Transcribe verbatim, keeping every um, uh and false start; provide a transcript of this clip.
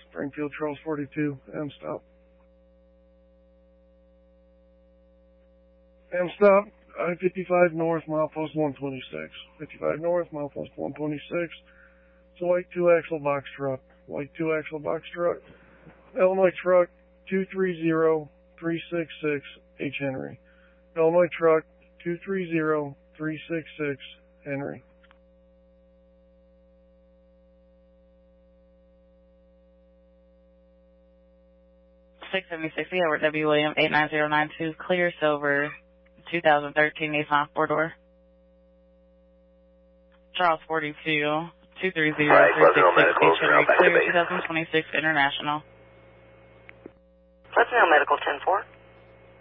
Springfield Charles forty-two, M stop. M stop, I fifty-five North, milepost one twenty-six. fifty-five North, milepost one twenty-six. It's a white two-axle box truck. White two-axle box truck. Illinois truck two three zero three six six H Henry. Illinois truck two three zero three six six Henry. six seventy-six, Edward W. William, eight nine zero nine two, clear silver, two thousand thirteen Nissan four-door. Charles forty-two, two three zero three six six H Henry, clear two thousand twenty-six International. Pleasant Hill Medical ten four.